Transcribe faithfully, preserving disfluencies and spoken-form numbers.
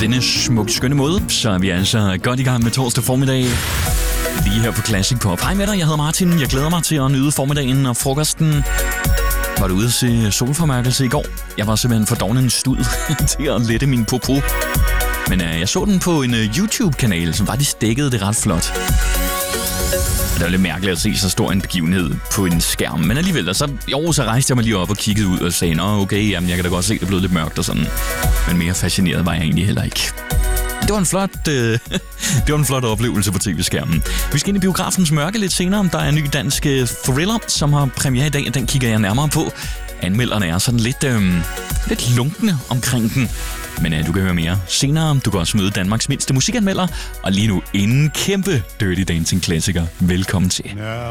denne smukt skønne måde, så er vi altså godt i gang med torsdag formiddag. Lige her på Classic Pop. Hej med dig, jeg hedder Martin. Jeg glæder mig til at nyde formiddagen og frokosten. Var du ude at se solformørkelse i går? Jeg var simpelthen for doven en stud til at lette min popo. Men uh, jeg så den på en uh, YouTube-kanal, som faktisk dækkede det ret flot. Det var lidt mærkeligt at se så stor en begivenhed på en skærm. Men alligevel, så, jo, så rejste jeg mig lige op og kiggede ud og sagde, nå okay, jamen, jeg kan da godt se, det er blevet lidt mørkt og sådan. Men mere fascineret var jeg egentlig heller ikke. Det var en flot, øh, det var en flot oplevelse på tv-skærmen. Vi skal ind i biografens mørke lidt senere. Der er en ny dansk thriller, som har premiere i dag, og den kigger jeg nærmere på. Anmelderne er sådan lidt, øh, lidt lunkne omkring den. Men øh, du kan høre mere senere. Du kan også møde Danmarks mindste musikanmelder. Og lige nu en kæmpe Dirty Dancing klassiker. Velkommen til.